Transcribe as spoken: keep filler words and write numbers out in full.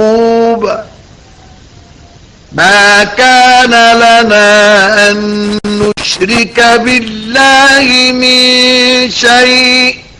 عقوبة. ما كان لنا أن نشرك بالله من شيء